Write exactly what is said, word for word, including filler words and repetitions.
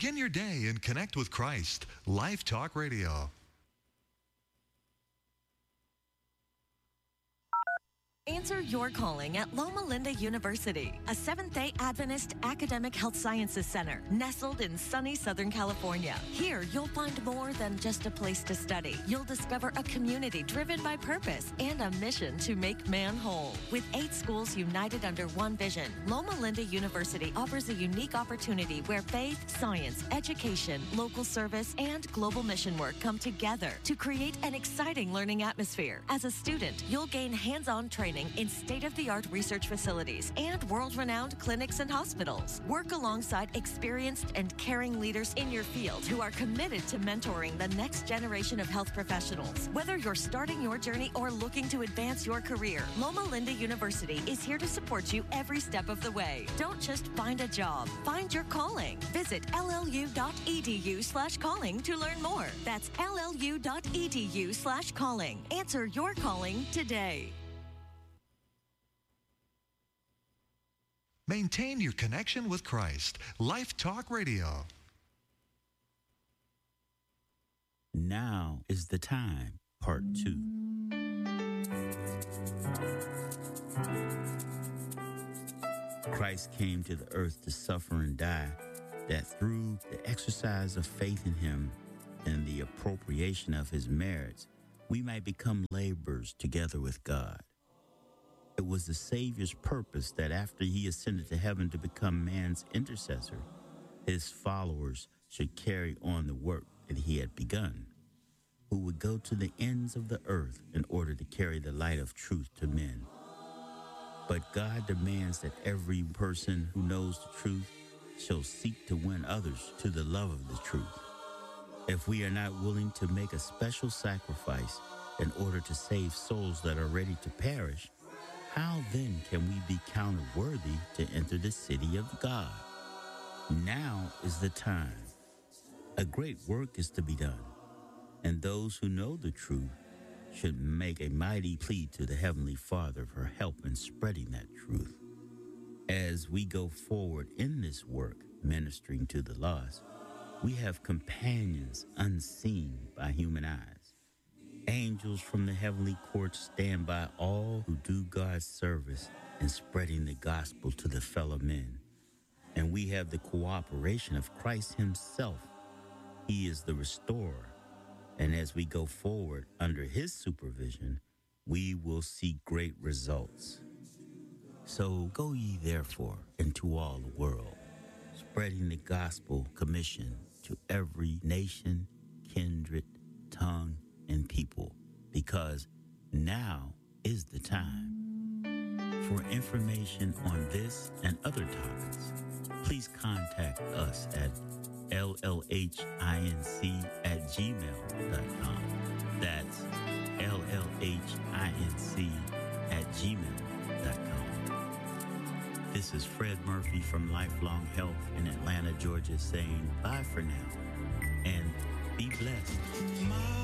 Begin your day and connect with Christ. Life Talk Radio. Answer your calling at Loma Linda University, a Seventh-day Adventist academic health sciences center nestled in sunny Southern California. Here, you'll find more than just a place to study. You'll discover a community driven by purpose and a mission to make man whole. With eight schools united under one vision, Loma Linda University offers a unique opportunity where faith, science, education, local service, and global mission work come together to create an exciting learning atmosphere. As a student, you'll gain hands-on training in state-of-the-art research facilities and world-renowned clinics and hospitals. Work alongside experienced and caring leaders in your field who are committed to mentoring the next generation of health professionals. Whether you're starting your journey or looking to advance your career, Loma Linda University is here to support you every step of the way. Don't just find a job, find your calling. Visit llu.edu slash calling to learn more. That's llu.edu slash calling. Answer your calling today. Maintain your connection with Christ. Life Talk Radio. Now is the time, part two. Christ came to the earth to suffer and die, that through the exercise of faith in him and the appropriation of his merits, we might become laborers together with God. It was the Savior's purpose that after he ascended to heaven to become man's intercessor, his followers should carry on the work that he had begun, who would go to the ends of the earth in order to carry the light of truth to men. But God demands that every person who knows the truth shall seek to win others to the love of the truth. If we are not willing to make a special sacrifice in order to save souls that are ready to perish, how then can we be counted worthy to enter the city of God? Now is the time. A great work is to be done, and those who know the truth should make a mighty plea to the Heavenly Father for help in spreading that truth. As we go forward in this work, ministering to the lost, we have companions unseen by human eyes. Angels from the heavenly courts stand by all who do God's service in spreading the gospel to the fellow men. And we have the cooperation of Christ himself. He is the restorer. And as we go forward under his supervision, we will see great results. So go ye therefore into all the world, spreading the gospel commission to every nation, kindred, tongue, and people, because now is the time. For information on this and other topics, please contact us at L L H I N C at gmail dot com. That's L L H I N C at gmail dot com. This is Fred Murphy from Lifelong Health in Atlanta, Georgia, saying bye for now and be blessed.